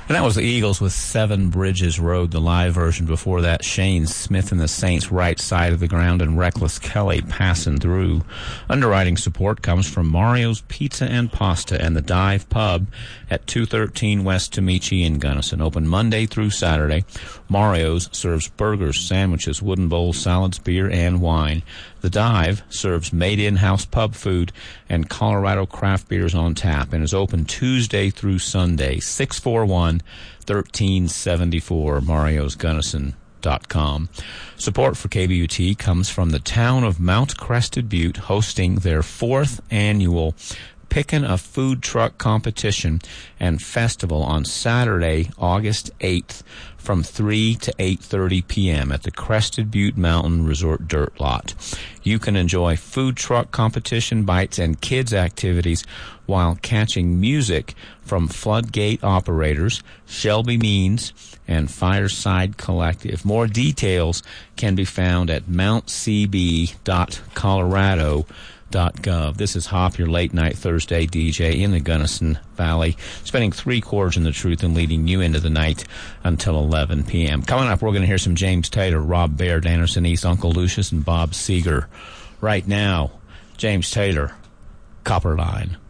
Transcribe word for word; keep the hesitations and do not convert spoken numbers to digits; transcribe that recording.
And that was the Eagles with Seven Bridges Road, the live version. Before that, Shane Smith and the Saints, Right Side of the Ground, and Reckless Kelly, Passing Through. Underwriting support comes from Mario's Pizza and Pasta and the Dive Pub at two thirteen West Tomichi in Gunnison. Open Monday through Saturday. Mario's serves burgers, sandwiches, wooden bowls, salads, beer, and wine. The Dive serves made in-house pub food and Colorado craft beers on tap and is open Tuesday through Sunday, six four one, one three seven four, marios gunnison dot com. Support for K B U T comes from the town of Mount Crested Butte, hosting their fourth annual Pickin' a Food Truck Competition and Festival on Saturday, August eighth from three to eight thirty p.m. at the Crested Butte Mountain Resort Dirt Lot. You can enjoy food truck competition, bites, and kids' activities while catching music from Floodgate Operators, Shelby Means, and Fireside Collective. More details can be found at mount c b dot colorado dot gov. This is Hop, your late-night Thursday D J in the Gunnison Valley, spinning three chords in the truth and leading you into the night until eleven p.m. Coming up, we're going to hear some James Taylor, Rob Baird, Anderson East, Uncle Lucius, and Bob Seger. Right now, James Taylor, Copper Line.